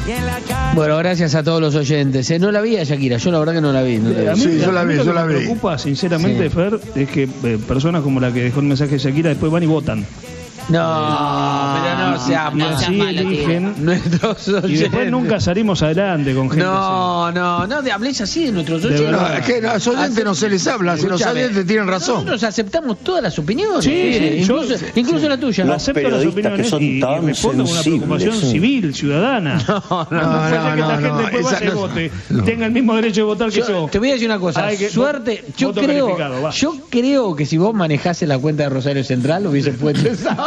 Bueno, gracias a todos los oyentes. No la vi a Shakira, yo la verdad que no la vi. A mí, sí, yo la vi. Lo que me preocupa, sinceramente, sí, Fer, es que personas como la que dejó el mensaje de Shakira después van y votan. No, pero no seamos y así eligen nuestros oyentes. Y después nunca salimos adelante con gente así. No, hables así de nuestros oyentes. No, es que a los oyentes no se les habla, si los oyentes tienen razón. Nosotros aceptamos todas las opiniones. Sí, incluso la tuya. Yo acepto las opiniones y respondo con una preocupación civil, ciudadana. No, que esta gente después vaya y vote, tenga el mismo derecho de votar que yo. Te voy a decir una cosa, suerte, yo creo que si vos manejase la cuenta de Rosario Central hubiese puesto esa.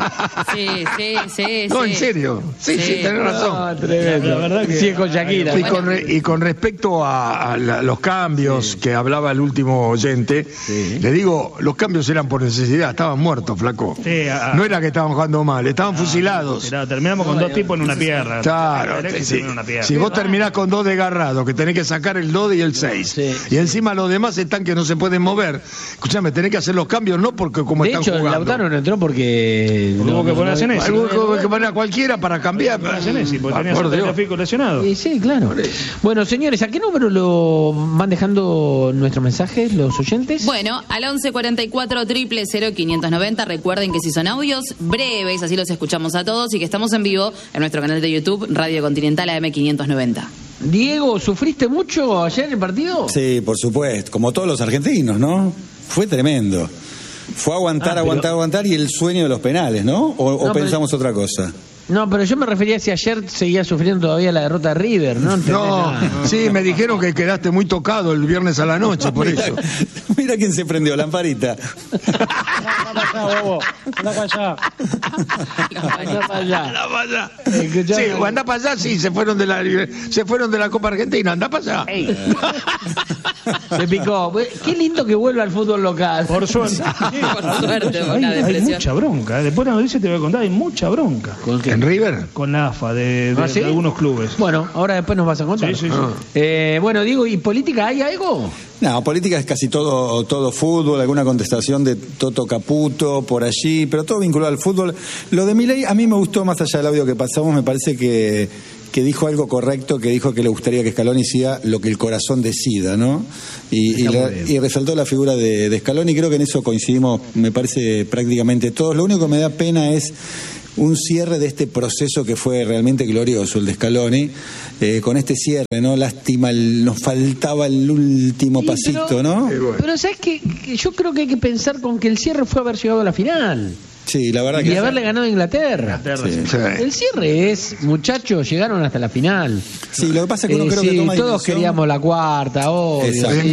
Sí. No, en serio. Sí, tenés razón. Tremendo. La verdad que sí, es con Shakira. Y con respecto a los cambios que hablaba el último oyente, le digo, los cambios eran por necesidad, estaban muertos, flaco. No era que estaban jugando mal, estaban fusilados. Terminamos con dos tipos en una pierna. Claro, si vos terminás con dos desgarrados, que tenés que sacar el 2 y el 6, y encima los demás están que no se pueden mover, escúchame, tenés que hacer los cambios, no porque como de están hecho, jugando. Lautaro no entró porque hubo que poner a Senesi. Hubo que poner a cualquiera para cambiar. Senesi, porque tenía su Tagliafico lesionado. Sí, claro. Bueno, señores, ¿a qué número lo van dejando nuestros mensajes los oyentes? Bueno, al 11 44 000 590. Recuerden que si son audios breves, así los escuchamos a todos, y que estamos en vivo en nuestro canal de YouTube, Radio Continental AM 590. Diego, ¿sufriste mucho ayer en el partido? Sí, por supuesto, como todos los argentinos, ¿no? Fue tremendo. Fue aguantar y el sueño de los penales, ¿no? ¿O pensamos otra cosa? No, pero yo me refería a si ayer seguía sufriendo todavía la derrota de River, ¿no? Sí, me dijeron que quedaste muy tocado el viernes a la noche, por eso. Mira quién se prendió, Lamparita. Anda para allá. Sí, anda para allá, sí, se fueron de la Copa Argentina, anda para allá. Se picó. Qué lindo que vuelva al fútbol local. Por suerte. Hay mucha bronca. Después de la noticia te voy a contar, hay mucha bronca. ¿Con qué? ¿En River? Con la AFA de algunos clubes. Bueno, ahora después nos vas a contar. Sí. Bueno, digo, ¿y política hay algo? No, política es casi todo fútbol, alguna contestación de Toto Caputo por allí, pero todo vinculado al fútbol. Lo de Milei a mí me gustó, más allá del audio que pasamos, me parece que dijo algo correcto, que dijo que le gustaría que Scaloni siga lo que el corazón decida, ¿no? Y resaltó la figura de Scaloni, creo que en eso coincidimos, me parece, prácticamente todos. Lo único que me da pena es un cierre de este proceso que fue realmente glorioso, el de Scaloni, con este cierre, ¿no? Lástima, nos faltaba el último pasito, ¿no? Pero ¿sabes qué? Yo creo que hay que pensar con que el cierre fue haber llegado a la final. Sí, la verdad que... Y haberle ganado a Inglaterra. Sí. El cierre es, muchachos, llegaron hasta la final. Sí, lo que pasa es que uno creo que toma todos queríamos la cuarta, obvio. Exacto.